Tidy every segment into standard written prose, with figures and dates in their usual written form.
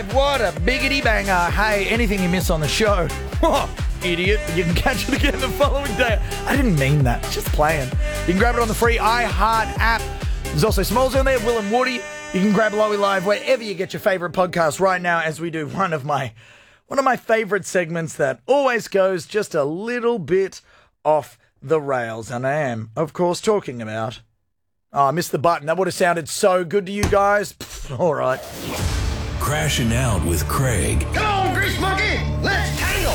What a biggity banger. Hey, anything you miss on the show, idiot, you can catch it again the following day. I didn't mean that, just playing. You can grab it on the free iHeart app. There's also Smalls on there, Will and Woody. You can grab Lowy Live wherever you get your favourite podcast right now as we do one of my favourite segments that always goes just a little bit off the rails. And I am, of course, talking about... Oh, I missed the button. That would have sounded so good to you guys. All right. Crashing Out with Craig. Come on, Grease Monkey, let's tangle.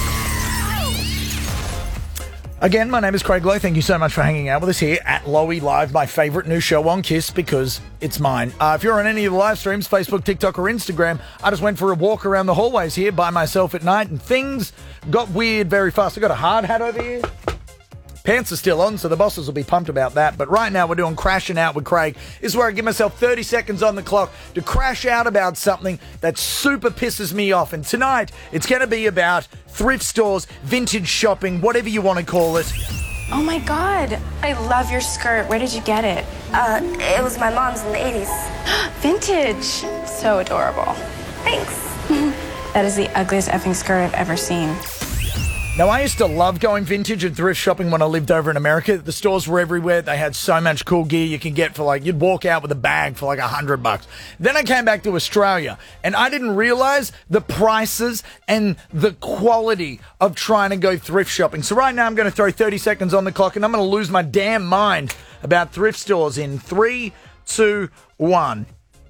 Again, my name is Craig Lowe. Thank you so much for hanging out with us here at Lowy Live, my favourite new show on KISS because it's mine. If you're on any of the live streams, Facebook, TikTok or Instagram, I just went for a walk around the hallways here by myself at night and things got weird very fast. I got a hard hat over here. Pants are still on, so the bosses will be pumped about that. But right now we're doing Crashing Out with Craig. This is where I give myself 30 seconds on the clock to crash out about something that super pisses me off. And tonight, it's going to be about thrift stores, vintage shopping, whatever you want to call it. Oh my God, I love your skirt. Where did you get it? It was my mom's in the 80s. Vintage. So adorable. Thanks. That is the ugliest effing skirt I've ever seen. Now, I used to love going vintage and thrift shopping when I lived over in America. The stores were everywhere. They had so much cool gear you can get for you'd walk out with a bag for $100. Then I came back to Australia and I didn't realize the prices and the quality of trying to go thrift shopping. So right now I'm going to throw 30 seconds on the clock and I'm going to lose my damn mind about thrift stores in 3, 2, 1.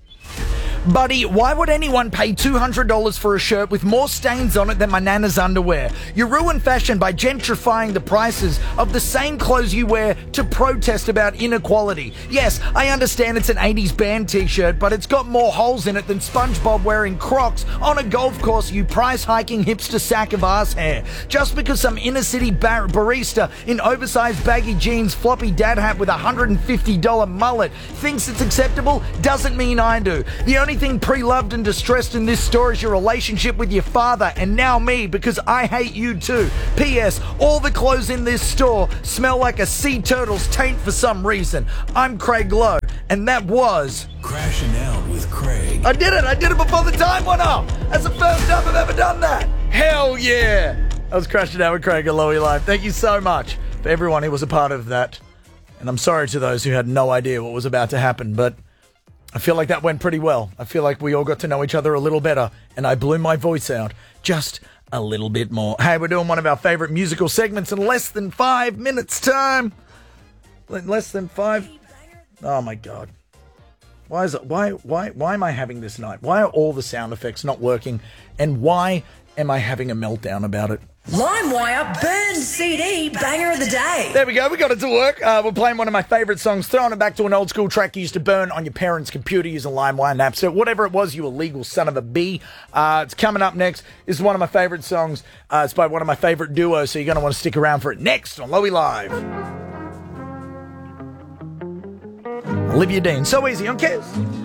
Buddy, why would anyone pay $200 for a shirt with more stains on it than my nana's underwear? You ruin fashion by gentrifying the prices of the same clothes you wear to protest about inequality. Yes, I understand it's an 80s band t-shirt, but it's got more holes in it than SpongeBob wearing Crocs on a golf course, you price-hiking hipster sack of ass hair. Just because some inner-city barista in oversized baggy jeans, floppy dad hat with a $150 mullet thinks it's acceptable doesn't mean I do. The only thing pre-loved and distressed in this store is your relationship with your father and now me because I hate you too. P.S. All the clothes in this store smell like a sea turtle's taint for some reason. I'm Craig Lowe and that was... Crashing Out with Craig. I did it before the time went up. That's the first time I've ever done that. Hell yeah. I was Crashing Out with Craig at Lowy Live. Thank you so much for everyone who was a part of that. And I'm sorry to those who had no idea what was about to happen, but I feel like that went pretty well. I feel like we all got to know each other a little better, and I blew my voice out just a little bit more. Hey, we're doing one of our favourite musical segments in less than 5 minutes time. Less than 5. Oh my God. Why am I having this night? Why are all the sound effects not working? And why am I having a meltdown about it? LimeWire Burn CD Banger of the Day. There we go. We got it to work. We're playing one of my favourite songs, throwing it back to an old school track you used to burn on your parents' computer using LimeWire, Napster, whatever it was, you illegal son of a bee. It's coming up next. This is one of my favourite songs. It's by one of my favourite duos, so you're going to want to stick around for it next on Lowy Live. Olivia Dean. So easy on KISS.